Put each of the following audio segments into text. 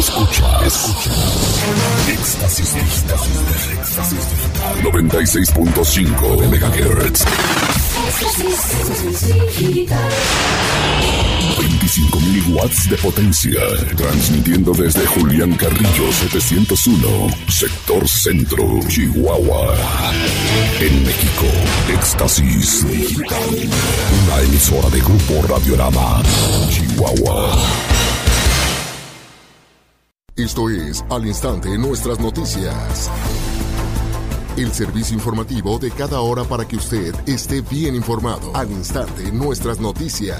Escuchas. Éxtasis Digital. 96.5 MHz. 25.000 watts de potencia. Transmitiendo desde Julián Carrillo 701, sector centro, Chihuahua. En México, Éxtasis Digital. Una emisora de Grupo Radiorama, Chihuahua. Esto es Al Instante Nuestras Noticias. El servicio informativo de cada hora para que usted esté bien informado. Al Instante Nuestras Noticias.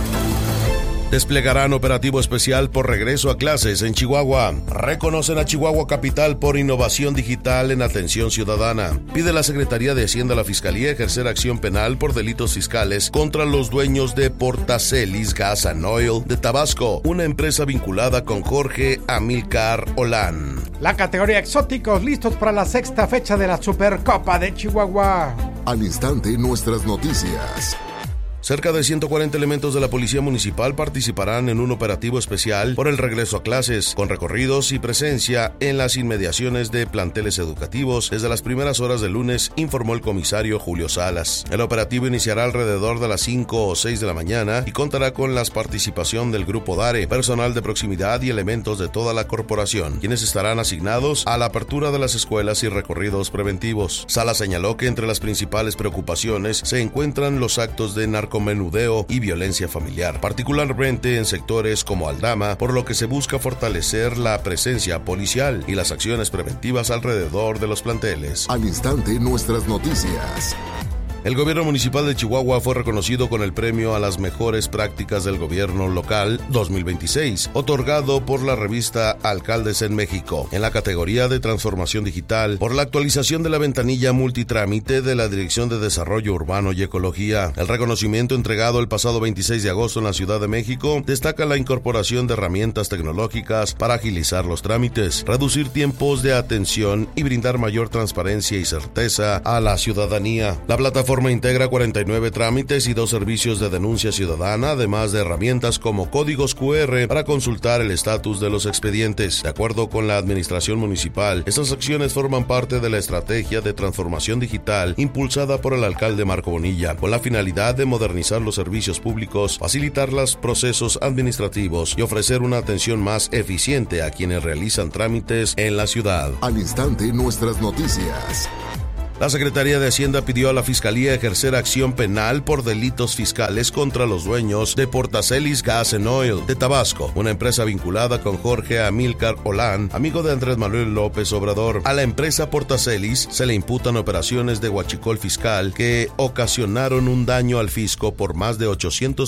Desplegarán operativo especial por regreso a clases en Chihuahua. Reconocen a Chihuahua Capital por innovación digital en atención ciudadana. Pide la Secretaría de Hacienda a la Fiscalía ejercer acción penal por delitos fiscales contra los dueños de Portacelis Gas and Oil de Tabasco, una empresa vinculada con Jorge Amílcar Olán. La categoría exóticos listos para la sexta fecha de la Supercopa de Chihuahua. Al Instante Nuestras Noticias. Cerca de 140 elementos de la Policía Municipal participarán en un operativo especial por el regreso a clases, con recorridos y presencia en las inmediaciones de planteles educativos desde las primeras horas del lunes, informó el comisario Julio Salas. El operativo iniciará alrededor de las 5 o 6 de la mañana y contará con la participación del Grupo DARE, personal de proximidad y elementos de toda la corporación, quienes estarán asignados a la apertura de las escuelas y recorridos preventivos. Salas señaló que entre las principales preocupaciones se encuentran los actos de narcomenudeo y violencia familiar, particularmente en sectores como Aldama, por lo que se busca fortalecer la presencia policial y las acciones preventivas alrededor de los planteles. Al Instante Nuestras Noticias. El gobierno municipal de Chihuahua fue reconocido con el premio a las mejores prácticas del gobierno local 2026, otorgado por la revista Alcaldes en México, en la categoría de transformación digital, por la actualización de la ventanilla multitrámite de la Dirección de Desarrollo Urbano y Ecología. El reconocimiento entregado el pasado 26 de agosto en la Ciudad de México destaca la incorporación de herramientas tecnológicas para agilizar los trámites, reducir tiempos de atención y brindar mayor transparencia y certeza a la ciudadanía. La plataforma integra 49 trámites y 2 servicios de denuncia ciudadana, además de herramientas como códigos QR para consultar el estatus de los expedientes. De acuerdo con la administración municipal, estas acciones forman parte de la estrategia de transformación digital impulsada por el alcalde Marco Bonilla, con la finalidad de modernizar los servicios públicos, facilitar los procesos administrativos y ofrecer una atención más eficiente a quienes realizan trámites en la ciudad. Al Instante Nuestras Noticias. La Secretaría de Hacienda pidió a la Fiscalía ejercer acción penal por delitos fiscales contra los dueños de Portacelis Gas and Oil de Tabasco, una empresa vinculada con Jorge Amílcar Olán, amigo de Andrés Manuel López Obrador. A la empresa Portacelis se le imputan operaciones de huachicol fiscal que ocasionaron un daño al fisco por más de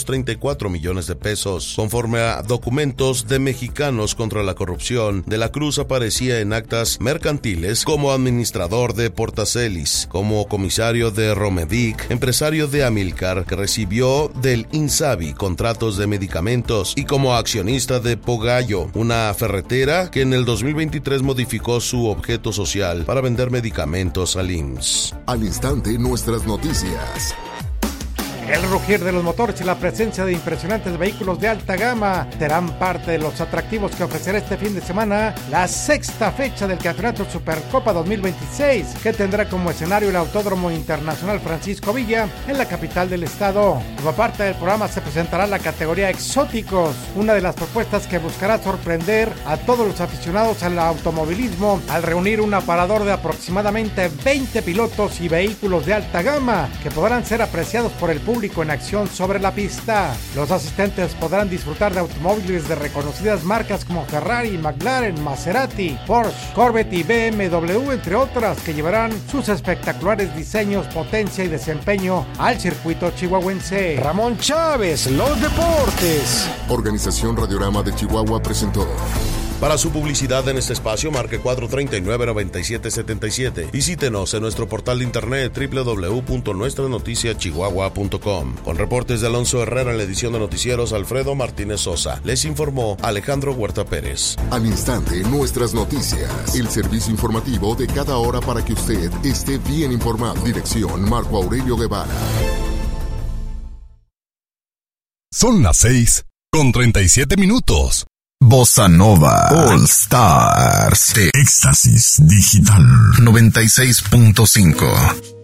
834 millones de pesos. Conforme a documentos de Mexicanos contra la Corrupción, De la Cruz aparecía en actas mercantiles como administrador de Portacelis, como comisario de Romedic, empresario de Amílcar, que recibió del INSABI contratos de medicamentos, y como accionista de Pogallo, una ferretera que en el 2023 modificó su objeto social para vender medicamentos al IMSS. Al Instante Nuestras Noticias. El rugir de los motores y la presencia de impresionantes vehículos de alta gama serán parte de los atractivos que ofrecerá este fin de semana la sexta fecha del Campeonato Supercopa 2026, que tendrá como escenario el Autódromo Internacional Francisco Villa en la capital del estado. Como parte del programa se presentará la categoría exóticos, una de las propuestas que buscará sorprender a todos los aficionados al automovilismo al reunir un aparador de aproximadamente 20 pilotos y vehículos de alta gama que podrán ser apreciados por el público en acción sobre la pista. Los asistentes podrán disfrutar de automóviles de reconocidas marcas como Ferrari, McLaren, Maserati, Porsche, Corvette y BMW, entre otras, que llevarán sus espectaculares diseños, potencia y desempeño al circuito chihuahuense. Ramón Chávez, los deportes. Organización Radiorama de Chihuahua presentó. Para su publicidad en este espacio, marque 439-9777. Visítenos en nuestro portal de internet www.nuestranoticiachihuahua.com. Con reportes de Alonso Herrera en la edición de noticieros, Alfredo Martínez Sosa. Les informó Alejandro Huerta Pérez. Al Instante Nuestras Noticias. El servicio informativo de cada hora para que usted esté bien informado. Dirección Marco Aurelio Guevara. Son las 6:37. Bossa Nova All Stars de Éxtasis Digital 96.5.